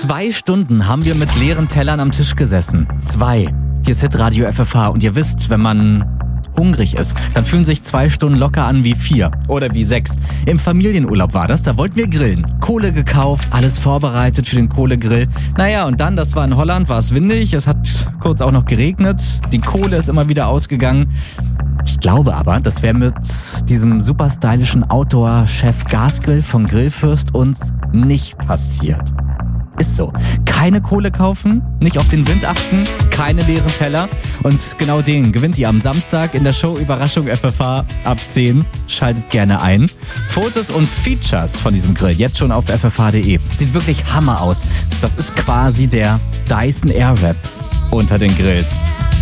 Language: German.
2 Stunden haben wir mit leeren Tellern am Tisch gesessen. 2. Hier ist Hitradio FFH und ihr wisst, wenn man hungrig ist, dann fühlen sich 2 Stunden locker an wie 4 oder wie 6. Im Familienurlaub war das, da wollten wir grillen. Kohle gekauft, alles vorbereitet für den Kohlegrill. Naja, und dann, das war in Holland, war es windig, es hat kurz auch noch geregnet, die Kohle ist immer wieder ausgegangen. Ich glaube aber, das wäre mit diesem super stylischen Outdoor-Chef Gasgrill von Grillfürst uns nicht passiert. Ist so. Keine Kohle kaufen, nicht auf den Wind achten, keine leeren Teller. Und genau den gewinnt ihr am Samstag in der Show Überraschung FFH ab 10. Schaltet gerne ein. Fotos und Features von diesem Grill jetzt schon auf ffh.de. Sieht wirklich Hammer aus. Das ist quasi der Dyson Airwrap unter den Grills.